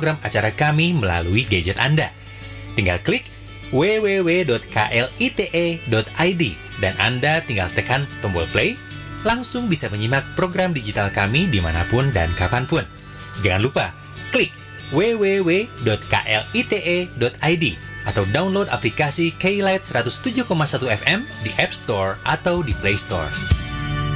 program acara kami melalui gadget Anda. Tinggal klik www.klite.id dan Anda tinggal tekan tombol play, langsung bisa menyimak program digital kami dimanapun dan kapanpun. Jangan lupa, klik www.klite.id atau download aplikasi K-Lite 107,1 FM di App Store atau di Play Store.